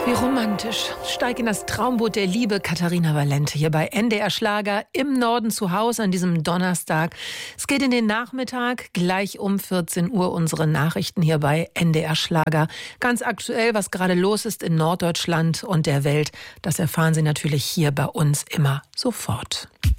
Wie romantisch. Steig in das Traumboot der Liebe, Katharina Valente, hier bei NDR Schlager im Norden zu Hause an diesem Donnerstag. Es geht in den Nachmittag, gleich um 14 Uhr unsere Nachrichten hier bei NDR Schlager. Ganz aktuell, was gerade los ist in Norddeutschland und der Welt, das erfahren Sie natürlich hier bei uns immer sofort.